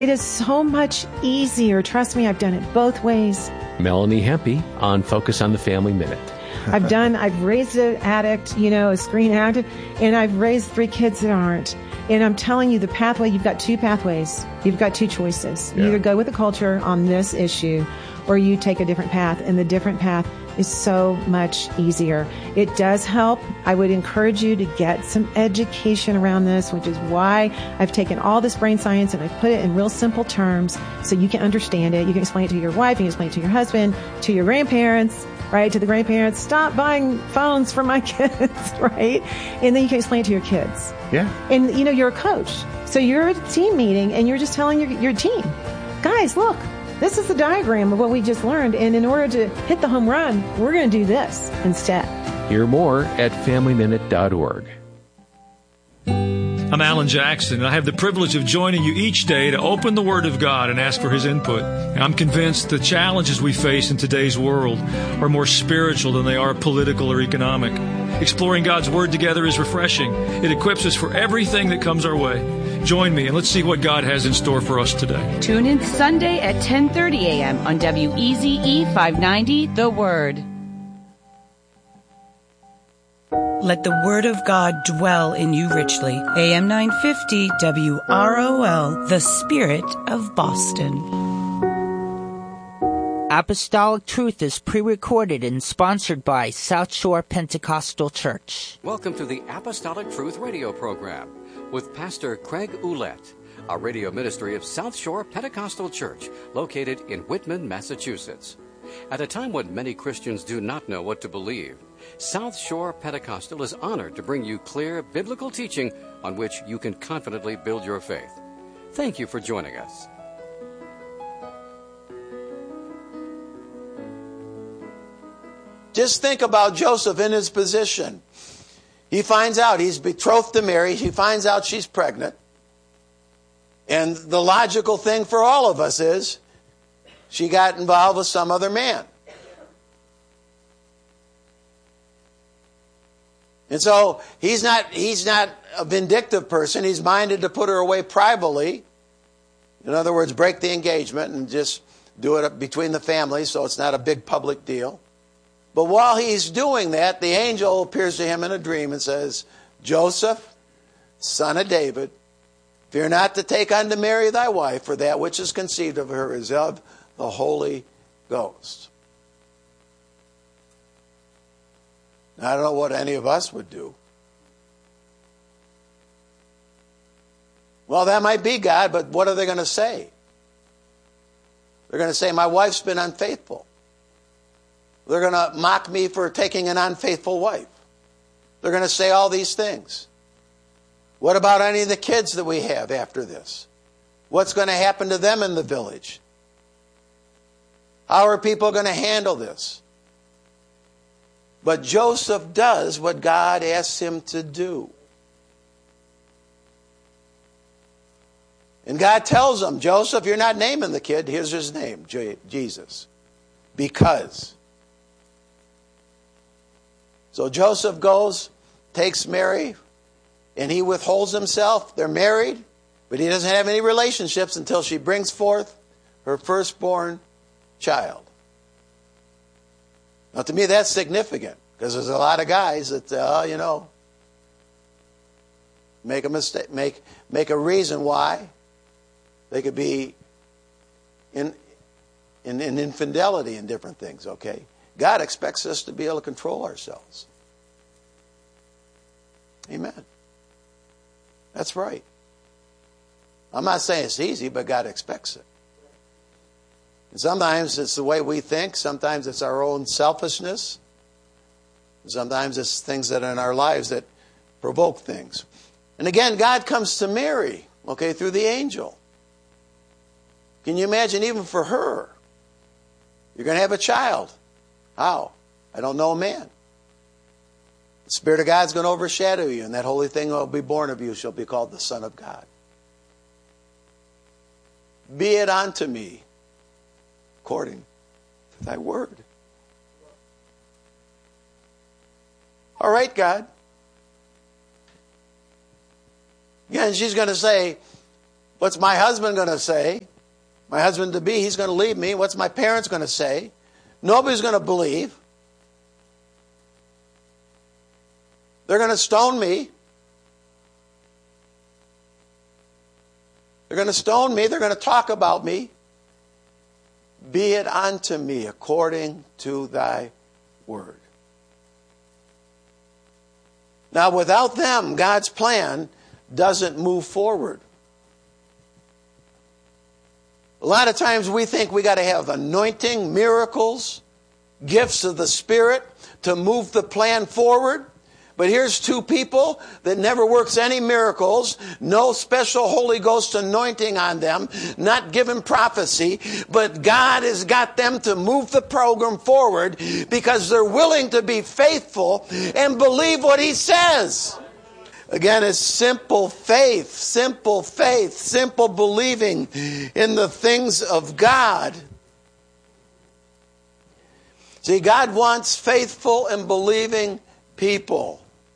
It is so much easier. Trust me, I've done it both ways. Melanie Hempy on Focus on the Family Minute. I've raised an addict, a screen addict, and I've raised 3 kids that aren't. And I'm telling you, the pathway, you've got 2 pathways. You've got 2 choices. You either go with the culture on this issue, or you take a different path. And the different path is so much easier. It does help. I would encourage you to get some education around this, which is why I've taken all this brain science and I've put it in real simple terms so you can understand it. You can explain it to your wife, you can explain it to your husband, to your grandparents, right? To the grandparents, stop buying phones for my kids, right? And then you can explain it to your kids. Yeah. And, you're a coach. So you're at a team meeting and you're just telling your team, guys, look, this is the diagram of what we just learned. And in order to hit the home run, we're going to do this instead. Hear more at FamilyMinute.org. I'm Alan Jackson, and I have the privilege of joining you each day to open the Word of God and ask for His input. I'm convinced the challenges we face in today's world are more spiritual than they are political or economic. Exploring God's Word together is refreshing. It equips us for everything that comes our way. Join me and let's see what God has in store for us today. Tune in Sunday at 10:30 a.m. on WEZE 590, The Word. Let the Word of God dwell in you richly. AM 950 WROL, the Spirit of Boston. Apostolic Truth is pre-recorded and sponsored by South Shore Pentecostal Church. Welcome to the Apostolic Truth radio program with Pastor Craig Ouellette, a radio ministry of South Shore Pentecostal Church located in Whitman, Massachusetts. At a time when many Christians do not know what to believe, South Shore Pentecostal is honored to bring you clear biblical teaching on which you can confidently build your faith. Thank you for joining us. Just think about Joseph in his position. He finds out he's betrothed to Mary. He finds out she's pregnant. And the logical thing for all of us is she got involved with some other man. And so he's not a vindictive person. He's minded to put her away privately. In other words, break the engagement and just do it between the families so it's not a big public deal. But while he's doing that, the angel appears to him in a dream and says, Joseph, son of David, fear not to take unto Mary thy wife, for that which is conceived of her is of the Holy Ghost. Now, I don't know what any of us would do. Well, that might be God, but what are they going to say? They're going to say, my wife's been unfaithful. They're going to mock me for taking an unfaithful wife. They're going to say all these things. What about any of the kids that we have after this? What's going to happen to them in the village? How are people going to handle this? But Joseph does what God asks him to do. And God tells him, Joseph, you're not naming the kid. Here's his name, Jesus. Because. So Joseph goes, takes Mary, and he withholds himself. They're married, but he doesn't have any relationships until she brings forth her firstborn child. Now, to me, that's significant, because there's a lot of guys that, make a mistake, make a reason why they could be in infidelity and different things, okay? God expects us to be able to control ourselves. Amen. That's right. I'm not saying it's easy, but God expects it. And sometimes it's the way we think. Sometimes it's our own selfishness. Sometimes it's things that are in our lives that provoke things. And again, God comes to Mary, okay, through the angel. Can you imagine even for her? You're going to have a child. How? I don't know a man. The Spirit of God's going to overshadow you, and that holy thing will be born of you shall be called the Son of God. Be it unto me according to thy word. All right, God. Again, she's going to say, What's my husband going to say? My husband to be, he's going to leave me. What's my parents going to say? Nobody's going to believe. They're going to stone me. They're going to stone me. They're going to talk about me. Be it unto me according to thy word. Now, without them, God's plan doesn't move forward. A lot of times we think we got to have anointing, miracles, gifts of the Spirit to move the plan forward. But here's two people that never works any miracles, no special Holy Ghost anointing on them, not given prophecy, but God has got them to move the program forward because they're willing to be faithful and believe what He says. Again, it's simple faith, simple believing in the things of God. See, God wants faithful and believing people.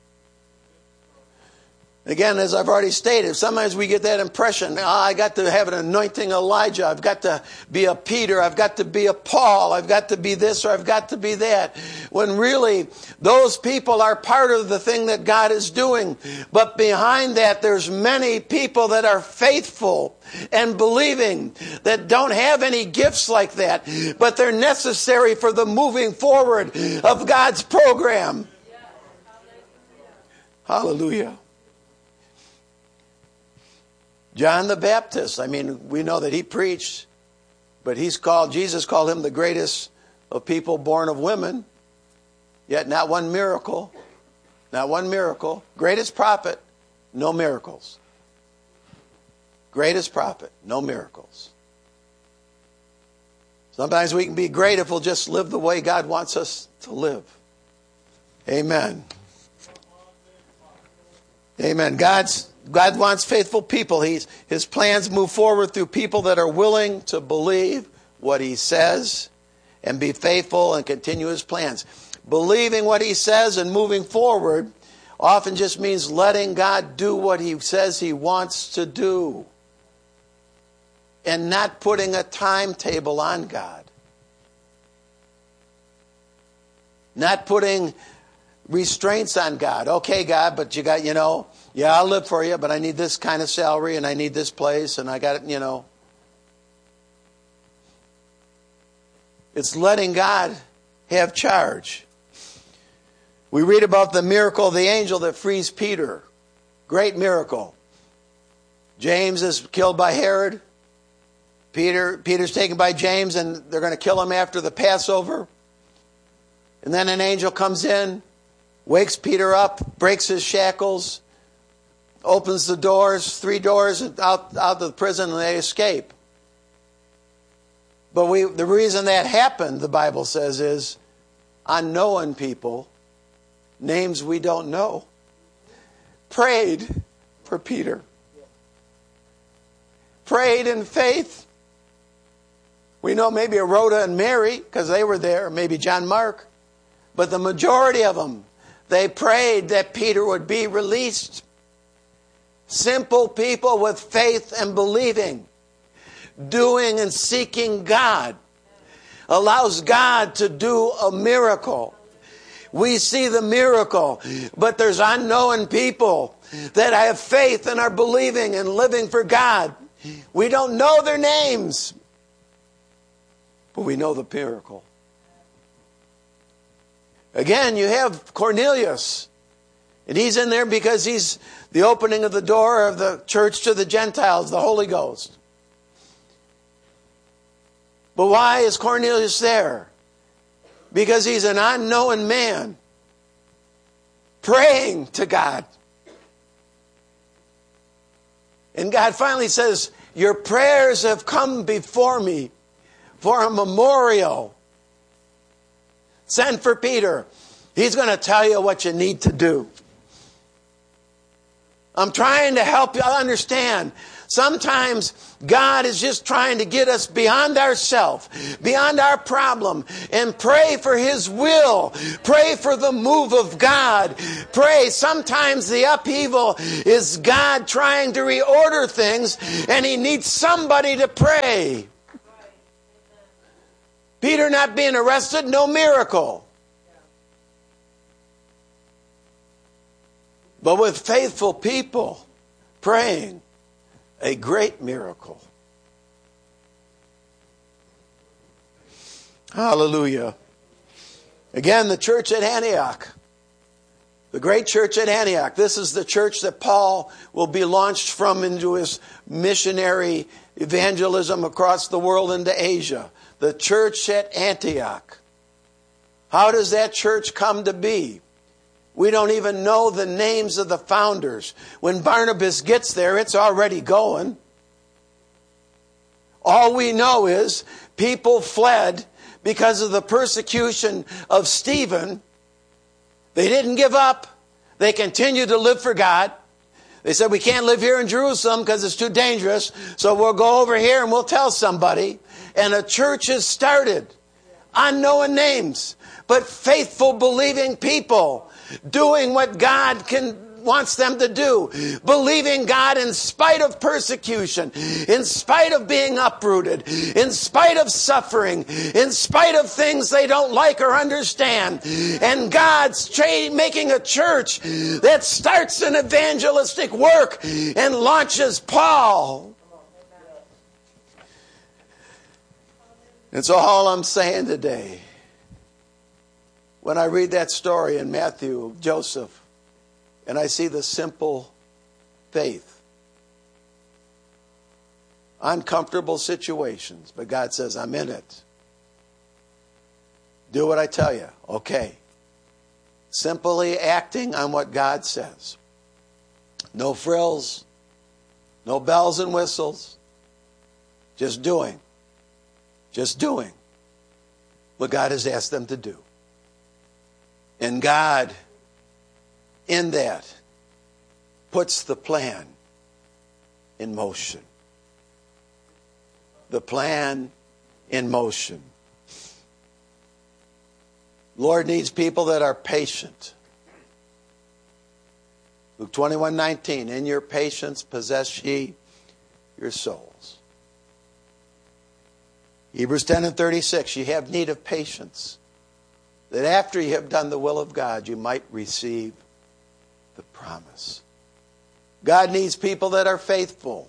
Again, as I've already stated, sometimes we get that impression, I got to have an anointing Elijah, I've got to be a Peter, I've got to be a Paul, I've got to be this or I've got to be that. When really, those people are part of the thing that God is doing. But behind that, there's many people that are faithful and believing that don't have any gifts like that, but they're necessary for the moving forward of God's program. Hallelujah. John the Baptist, we know that he preached, but Jesus called him the greatest of people born of women, yet not one miracle. Not one miracle. Greatest prophet, no miracles. Greatest prophet, no miracles. Sometimes we can be great if we'll just live the way God wants us to live. Amen. Amen. God wants faithful people. His plans move forward through people that are willing to believe what He says and be faithful and continue His plans. Believing what He says and moving forward often just means letting God do what He says He wants to do and not putting a timetable on God. Not putting restraints on God. Okay, God, but you got, I'll live for you, but I need this kind of salary and I need this place and I got it, It's letting God have charge. We read about the miracle of the angel that frees Peter. Great miracle. James is killed by Herod. Peter's taken by James and they're going to kill him after the Passover. And then an angel comes in, wakes Peter up, breaks his shackles, opens the doors, 3 doors out of the prison, and they escape. But the reason that happened, the Bible says, is unknown people, names we don't know, prayed for Peter. Prayed in faith. We know maybe Rhoda and Mary, because they were there, maybe John Mark. But the majority of them, they prayed that Peter would be released. Simple people with faith and believing, doing and seeking God, allows God to do a miracle. We see the miracle, but there's unknown people that have faith and are believing and living for God. We don't know their names, but we know the miracle. Again, you have Cornelius. And he's in there because he's the opening of the door of the church to the Gentiles, the Holy Ghost. But why is Cornelius there? Because he's an unknown man praying to God. And God finally says, your prayers have come before me for a memorial. Send for Peter. He's going to tell you what you need to do. I'm trying to help you understand. Sometimes God is just trying to get us beyond ourselves, beyond our problem, and pray for His will. Pray for the move of God. Pray. Sometimes the upheaval is God trying to reorder things, and He needs somebody to pray. Peter not being arrested, no miracle. But with faithful people praying, a great miracle. Hallelujah. Again, the church at Antioch. The great church at Antioch. This is the church that Paul will be launched from into his missionary evangelism across the world into Asia. The church at Antioch. How does that church come to be? We don't even know the names of the founders. When Barnabas gets there, it's already going. All we know is people fled because of the persecution of Stephen. They didn't give up. They continued to live for God. They said, we can't live here in Jerusalem because it's too dangerous, so we'll go over here and we'll tell somebody. And a church is started. Unknown names, but faithful, believing people doing what God wants them to do. Believing God in spite of persecution, in spite of being uprooted, in spite of suffering, in spite of things they don't like or understand. And God's making a church that starts an evangelistic work and launches Paul. And so all I'm saying today, when I read that story in Matthew of Joseph, and I see the simple faith, uncomfortable situations, but God says, I'm in it. Do what I tell you. Okay. Simply acting on what God says. No frills, no bells and whistles, just doing what God has asked them to do. And God, in that, puts the plan in motion. The plan in motion. Lord needs people that are patient. Luke 21:19, in your patience possess ye your souls. Hebrews 10:36, you have need of patience, that after you have done the will of God, you might receive the promise. God needs people that are faithful.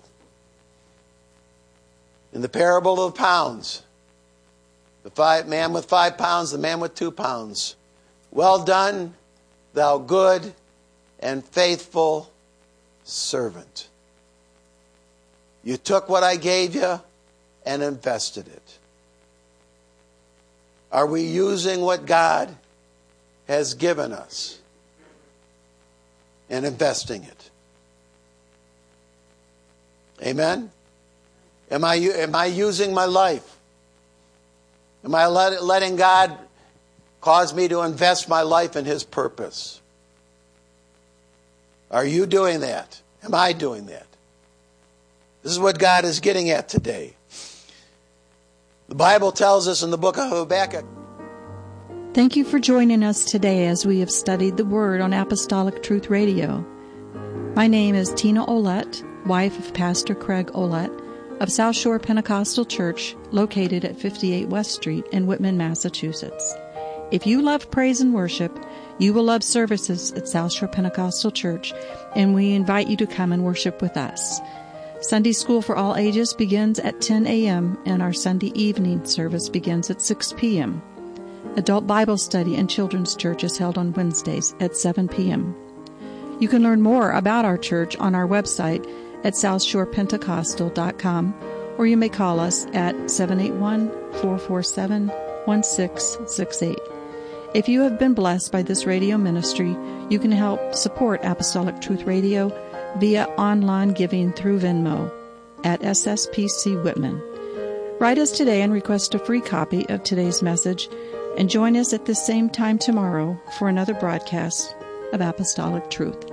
In the parable of the pounds, the man with 5 pounds, the man with 2 pounds. Well done, thou good and faithful servant. You took what I gave you and invested it. Are we using what God has given us and investing it? Amen? Am I using my life? Am I letting God cause me to invest my life in His purpose? Are you doing that? Am I doing that? This is what God is getting at today. The Bible tells us in the book of Habakkuk. Thank you for joining us today as we have studied the Word on Apostolic Truth Radio. My name is Tina Ouellette, wife of Pastor Craig Ouellette of South Shore Pentecostal Church, located at 58 West Street in Whitman, Massachusetts. If you love praise and worship, you will love services at South Shore Pentecostal Church, and we invite you to come and worship with us. Sunday school for all ages begins at 10 a.m. and our Sunday evening service begins at 6 p.m. Adult Bible study and children's church is held on Wednesdays at 7 p.m. You can learn more about our church on our website at southshorepentecostal.com, or you may call us at 781-447-1668. If you have been blessed by this radio ministry, you can help support Apostolic Truth Radio via online giving through Venmo at SSPC Whitman. Write us today and request a free copy of today's message, and join us at the same time tomorrow for another broadcast of Apostolic Truth.